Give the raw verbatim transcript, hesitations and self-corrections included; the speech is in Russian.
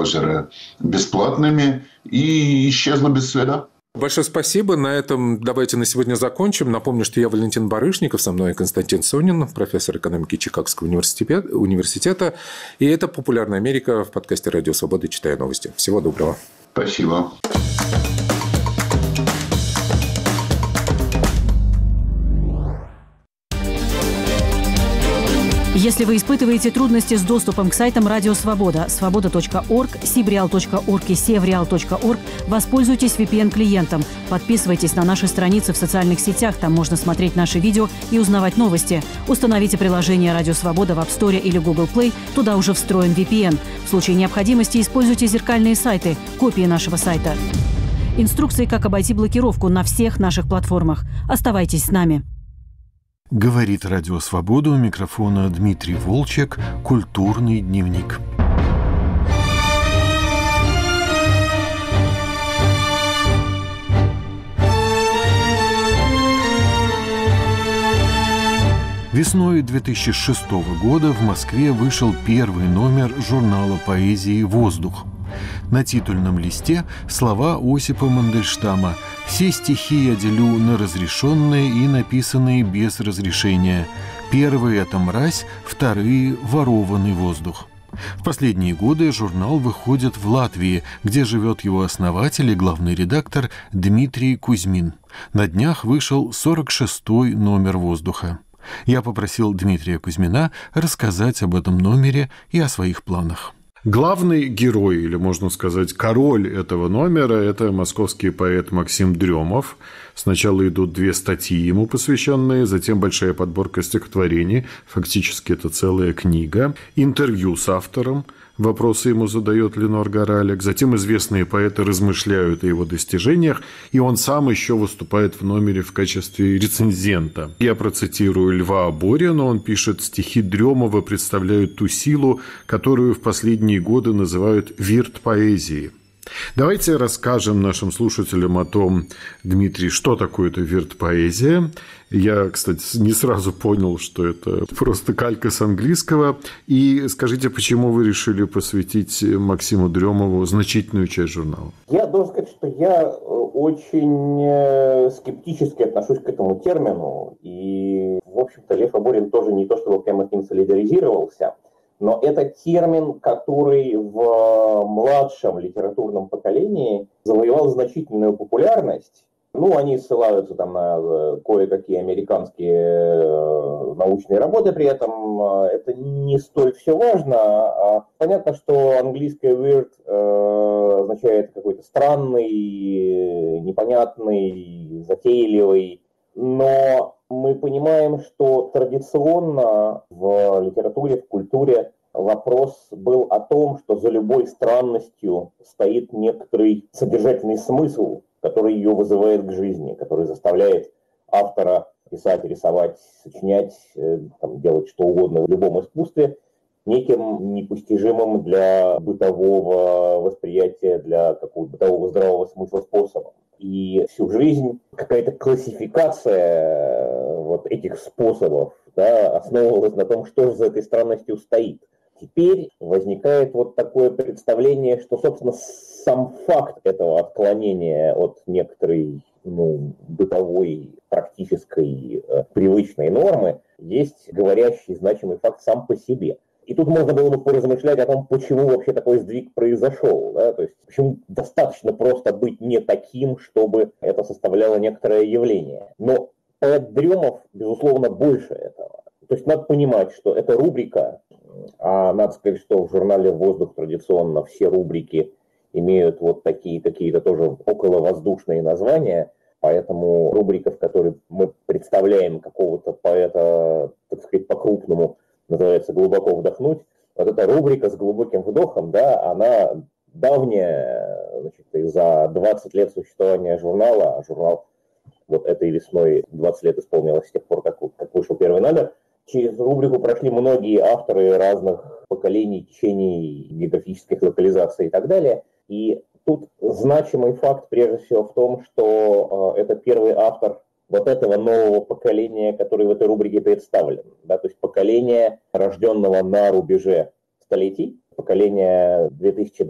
браузеры бесплатными и исчезла без следа. Большое спасибо. На этом давайте на сегодня закончим. Напомню, что я Валентин Барышников, со мной Константин Сонин, профессор экономики Чикагского университета. И это «Популярная Америка» в подкасте «Радио Свобода. Читая новости». Всего доброго. Спасибо. Если вы испытываете трудности с доступом к сайтам Радио Свобода, свобода точка орг, сибреал точка орг и севреал точка орг, воспользуйтесь ви пи эн-клиентом. Подписывайтесь на наши страницы в социальных сетях, там можно смотреть наши видео и узнавать новости. Установите приложение Радио Свобода в App Store или Google Play, туда уже встроен ви пи эн. В случае необходимости используйте зеркальные сайты, копии нашего сайта. Инструкции, как обойти блокировку на всех наших платформах. Оставайтесь с нами. Говорит Радио Свобода, у микрофона Дмитрий Волчек, «Культурный дневник». Весной две тысячи шестого года в Москве вышел первый номер журнала поэзии «Воздух». На титульном листе слова Осипа Мандельштама: «Все стихи я делю на разрешенные и написанные без разрешения. Первые — это мразь, вторые — ворованный воздух». В последние годы журнал выходит в Латвии, где живет его основатель и главный редактор Дмитрий Кузьмин. На днях вышел сорок шестой номер «Воздуха». Я попросил Дмитрия Кузьмина рассказать об этом номере и о своих планах. Главный герой, или, можно сказать, король этого номера – это московский поэт Максим Дрёмов. Сначала идут две статьи ему посвященные, затем большая подборка стихотворений, фактически это целая книга, интервью с автором, вопросы ему задает Ленор Горалик, затем известные поэты размышляют о его достижениях, и он сам еще выступает в номере в качестве рецензента. Я процитирую Льва Аборина, он пишет: «Стихи Дрёмова представляют ту силу, которую в последние годы называют вирт-поэзией». Давайте расскажем нашим слушателям о том, Дмитрий, что такое эта вирт-поэзия. Я, кстати, не сразу понял, что это просто калька с английского. И скажите, почему вы решили посвятить Максиму Дрёмову значительную часть журнала? Я должен сказать, что я очень скептически отношусь к этому термину. И, в общем-то, Лев Аборин тоже не то чтобы прямо с ним солидаризировался. Но это термин, который в младшем литературном поколении завоевал значительную популярность. Ну, они ссылаются там на кое-какие американские научные работы, при этом это не столь все важно. Понятно, что английское weird означает какой-то странный, непонятный, затейливый, но мы понимаем, что традиционно в литературе, в культуре вопрос был о том, что за любой странностью стоит некоторый содержательный смысл, который ее вызывает к жизни, который заставляет автора писать, рисовать, сочинять, там, делать что угодно в любом искусстве неким непостижимым для бытового восприятия, для какого-то бытового здравого смысла способом. И всю жизнь какая-то классификация вот этих способов, да, основывалась на том, что же за этой странностью стоит. Теперь возникает вот такое представление, что, собственно, сам факт этого отклонения от некоторой, ну, бытовой, практической, э, привычной нормы есть говорящий, значимый факт сам по себе. И тут можно было бы поразмышлять о том, почему вообще такой сдвиг произошел. Да? То есть, почему достаточно просто быть не таким, чтобы это составляло некоторое явление. Но поэт Дрёмов, безусловно, больше этого. То есть, надо понимать, что эта рубрика, а надо сказать, что в журнале «Воздух» традиционно все рубрики имеют вот такие какие-то тоже околовоздушные названия, поэтому рубрика, в которой мы представляем какого-то поэта, так сказать, по-крупному, называется «Глубоко вдохнуть». Вот эта рубрика с глубоким вдохом, да, она давняя, значит, и за двадцать лет существования журнала, а журнал вот этой весной двадцать лет исполнилось с тех пор, как, как вышел первый номер, через рубрику прошли многие авторы разных поколений, течений, географических локализаций и так далее. И тут значимый факт, прежде всего, в том, что э, это первый автор вот этого нового поколения, который в этой рубрике представлен. Да, то есть поколение, рожденного на рубеже столетий, поколение две тысячи